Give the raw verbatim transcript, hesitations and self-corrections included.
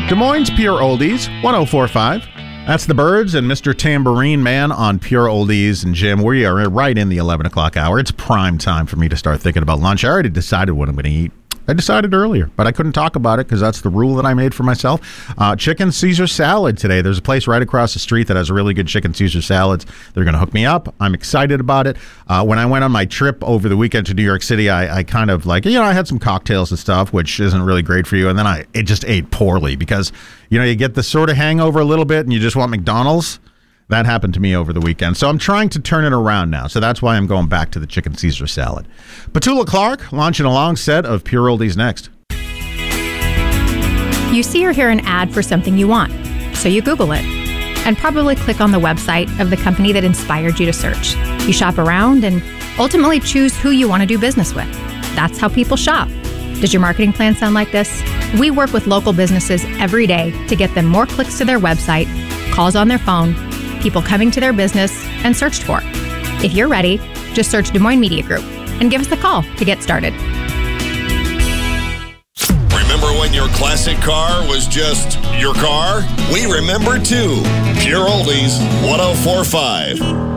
Des Moines Pure Oldies, one oh four point five. That's the Birds and Mister Tambourine Man on Pure Oldies. And Jim, we are right in the eleven o'clock hour. It's prime time for me to start thinking about lunch. I already decided what I'm going to eat. I decided earlier, but I couldn't talk about it because that's the rule that I made for myself. Uh, chicken Caesar salad today. There's a place right across the street that has really good chicken Caesar salads. They're going to hook me up. I'm excited about it. Uh, when I went on my trip over the weekend to New York City, I, I kind of like, you know, I had some cocktails and stuff, which isn't really great for you. And then I it just ate poorly because, you know, you get the sort of hangover a little bit and you just want McDonald's. That happened to me over the weekend. So I'm trying to turn it around now. So that's why I'm going back to the chicken Caesar salad. Petula Clark launching a long set of Pure Oldies next. You see or hear an ad for something you want, so you Google it and probably click on the website of the company that inspired you to search. You shop around and ultimately choose who you want to do business with. That's how people shop. Does your marketing plan sound like this? We work with local businesses every day to get them more clicks to their website, calls on their phone, people coming to their business, and searched for. If you're ready, just search Des Moines Media Group and give us a call to get started. Remember when your classic car was just your car? We remember too. Pure Oldies, one oh four point five.